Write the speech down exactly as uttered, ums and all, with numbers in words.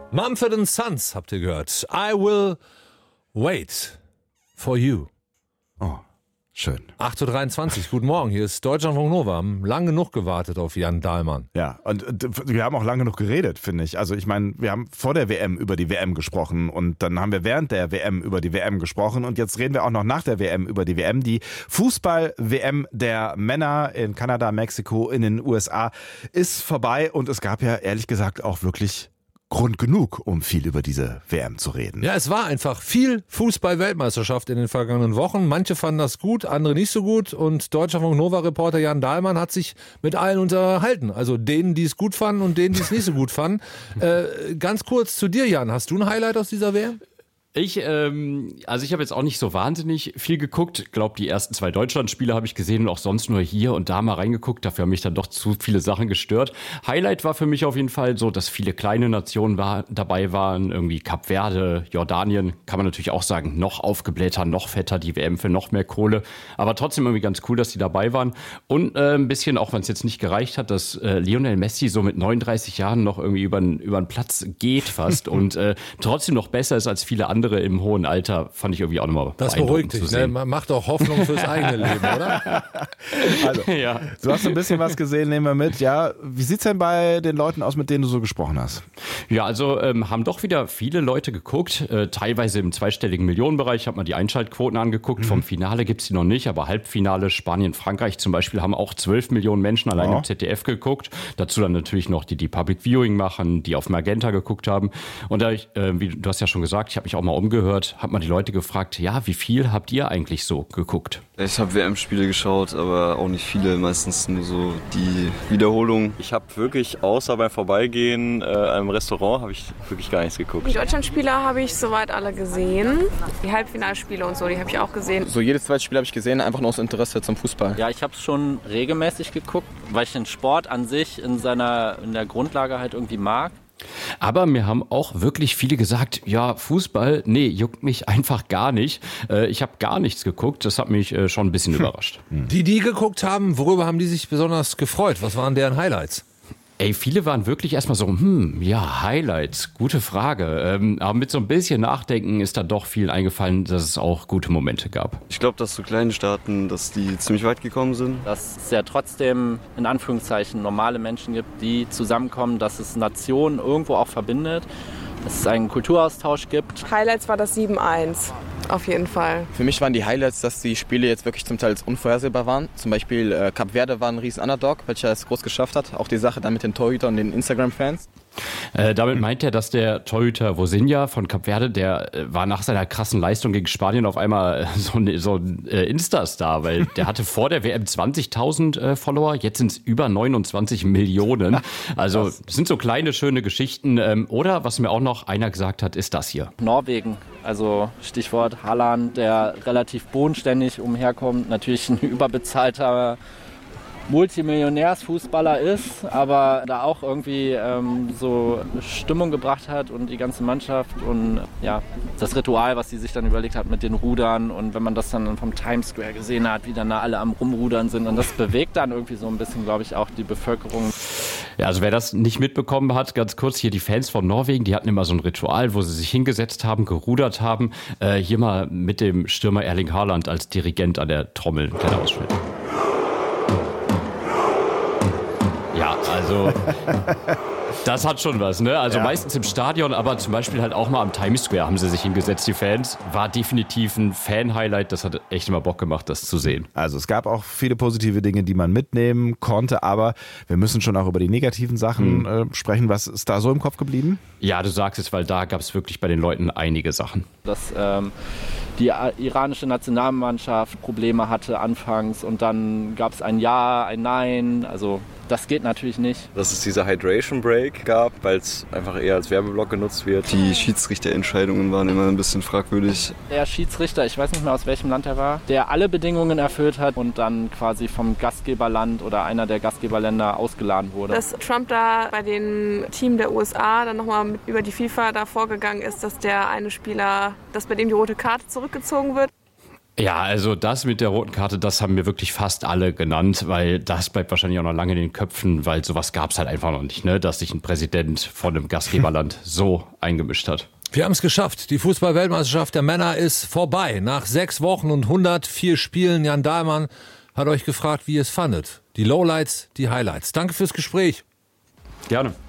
Mumford and Sons habt ihr gehört. I will wait for you. Oh, schön. acht Uhr dreiundzwanzig, guten Morgen. Hier ist Deutschlandfunk Nova. Haben lang genug gewartet auf Jan Dahlmann. Ja, und, und wir haben auch lange genug geredet, finde ich. Also ich meine, wir haben vor der W M über die W M gesprochen und dann haben wir während der W M über die W M gesprochen und jetzt reden wir auch noch nach der W M über die W M. Die Fußball-W M der Männer in Kanada, Mexiko, in den U S A ist vorbei und es gab ja ehrlich gesagt auch wirklich Grund genug, um viel über diese W M zu reden. Ja, es war einfach viel Fußball-Weltmeisterschaft in den vergangenen Wochen. Manche fanden das gut, andere nicht so gut. Und Deutschlandfunk Nova-Reporter Jan Dahlmann hat sich mit allen unterhalten. Also denen, die es gut fanden und denen, die es nicht so gut fanden. Äh, ganz kurz zu dir, Jan. Hast du ein Highlight aus dieser W M? Ich, ähm, also ich habe jetzt auch nicht so wahnsinnig viel geguckt. Ich glaube, die ersten zwei Deutschland-Spiele habe ich gesehen und auch sonst nur hier und da mal reingeguckt. Dafür haben mich dann doch zu viele Sachen gestört. Highlight war für mich auf jeden Fall so, dass viele kleine Nationen war, dabei waren. Irgendwie Kap Verde, Jordanien, kann man natürlich auch sagen, noch aufgeblähter, noch fetter, die W M für noch mehr Kohle. Aber trotzdem irgendwie ganz cool, dass die dabei waren. Und äh, ein bisschen, auch wenn es jetzt nicht gereicht hat, dass äh, Lionel Messi so mit neununddreißig Jahren noch irgendwie über den Platz geht fast und äh, trotzdem noch besser ist als viele andere im hohen Alter, fand ich irgendwie auch nochmal Das beruhigt dich, ne? Macht auch Hoffnung fürs eigene Leben, oder? Also, ja. Du hast ein bisschen was gesehen, nehmen wir mit. Ja, wie sieht's denn bei den Leuten aus, mit denen du so gesprochen hast? Ja, also ähm, haben doch wieder viele Leute geguckt, äh, teilweise im zweistelligen Millionenbereich. Ich habe mal die Einschaltquoten angeguckt. Mhm. Vom Finale gibt's die noch nicht, aber Halbfinale Spanien, Frankreich zum Beispiel haben auch zwölf Millionen Menschen allein oh. im Z D F geguckt. Dazu dann natürlich noch die, die Public Viewing machen, die auf Magenta geguckt haben. Und da ich, äh, wie du hast ja schon gesagt, ich habe mich auch mal umgehört, habe mal die Leute gefragt, ja, wie viel habt ihr eigentlich so geguckt? Ich habe W M-Spiele geschaut, aber auch nicht viele, meistens nur so die Wiederholung. Ich habe wirklich, außer beim Vorbeigehen äh, einem Restaurant, habe ich wirklich gar nichts geguckt. Die Deutschlandspiele habe ich soweit alle gesehen. Die Halbfinalspiele und so, die habe ich auch gesehen. So jedes zweite Spiel habe ich gesehen, einfach nur aus Interesse zum Fußball. Ja, ich habe es schon regelmäßig geguckt, weil ich den Sport an sich in seiner in der Grundlage halt irgendwie mag. Aber mir haben auch wirklich viele gesagt, ja, Fußball, nee, juckt mich einfach gar nicht. Äh, ich habe gar nichts geguckt, das hat mich äh, schon ein bisschen überrascht. Die, die geguckt haben, worüber haben die sich besonders gefreut? Was waren deren Highlights? Ey, viele waren wirklich erstmal so, hm, ja, Highlights, gute Frage. Ähm, aber mit so ein bisschen Nachdenken ist da doch viel eingefallen, dass es auch gute Momente gab. Ich glaube, dass so kleine Staaten, dass die ziemlich weit gekommen sind. Dass es ja trotzdem in Anführungszeichen normale Menschen gibt, die zusammenkommen, dass es Nationen irgendwo auch verbindet, dass es einen Kulturaustausch gibt. Highlights war das sieben eins. Auf jeden Fall. Für mich waren die Highlights, dass die Spiele jetzt wirklich zum Teil unvorhersehbar waren. Zum Beispiel äh, Kap Verde war ein riesen Underdog, welcher es groß geschafft hat. Auch die Sache dann mit den Torhütern und den Instagram-Fans. Äh, damit meint er, dass der Torhüter Vosinha von Kap Verde, der äh, war nach seiner krassen Leistung gegen Spanien auf einmal äh, so, ne, so ein äh, Insta-Star, weil der hatte vor der W M zwanzigtausend äh, Follower, jetzt sind es über neunundzwanzig Millionen. Also das sind so kleine, schöne Geschichten. Ähm, oder, was mir auch noch einer gesagt hat, ist das hier. Norwegen, also Stichwort Haaland, der relativ bodenständig umherkommt, natürlich ein überbezahlter Multimillionärsfußballer ist, aber da auch irgendwie ähm, so Stimmung gebracht hat und die ganze Mannschaft und ja, das Ritual, was sie sich dann überlegt hat mit den Rudern und wenn man das dann vom Times Square gesehen hat, wie dann da alle am Rumrudern sind und das bewegt dann irgendwie so ein bisschen, glaube ich, auch die Bevölkerung. Ja, also wer das nicht mitbekommen hat, ganz kurz hier die Fans von Norwegen, die hatten immer so ein Ritual, wo sie sich hingesetzt haben, gerudert haben. Äh, hier mal mit dem Stürmer Erling Haaland als Dirigent an der Trommel, kleiner Ausschnitt. Ja, also das hat schon was, ne? Also ja. Meistens im Stadion, aber zum Beispiel halt auch mal am Times Square haben sie sich hingesetzt, die Fans. War definitiv ein Fan-Highlight, das hat echt immer Bock gemacht, das zu sehen. Also es gab auch viele positive Dinge, die man mitnehmen konnte, aber wir müssen schon auch über die negativen Sachen mhm. äh, sprechen. Was ist da so im Kopf geblieben? Ja, du sagst es, weil da gab es wirklich bei den Leuten einige Sachen. Dass ähm, die iranische Nationalmannschaft Probleme hatte anfangs und dann gab es ein Ja, ein Nein, also das geht natürlich nicht. Dass es diese Hydration Break gab, weil es einfach eher als Werbeblock genutzt wird. Die Schiedsrichterentscheidungen waren immer ein bisschen fragwürdig. Der Schiedsrichter, ich weiß nicht mehr aus welchem Land er war, der alle Bedingungen erfüllt hat und dann quasi vom Gastgeberland oder einer der Gastgeberländer ausgeladen wurde. Dass Trump da bei dem Team der U S A dann nochmal über die FIFA da vorgegangen ist, dass der eine Spieler, dass bei dem die rote Karte zurückgezogen wird. Ja, also das mit der roten Karte, das haben mir wirklich fast alle genannt, weil das bleibt wahrscheinlich auch noch lange in den Köpfen, weil sowas gab es halt einfach noch nicht, ne, dass sich ein Präsident von einem Gastgeberland so eingemischt hat. Wir haben es geschafft. Die Fußball-Weltmeisterschaft der Männer ist vorbei. Nach sechs Wochen und hundertvier Spielen. Jan Dahlmann hat euch gefragt, wie ihr es fandet. Die Lowlights, die Highlights. Danke fürs Gespräch. Gerne.